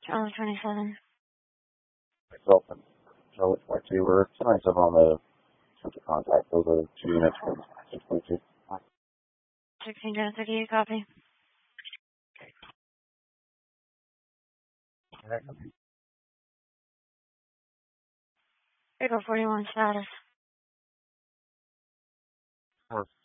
Charlie 27. Dolphin. Charlie 22. We're 27 on the central contact. Those are 2 units from 6.2. 16-38, copy. April 41 status.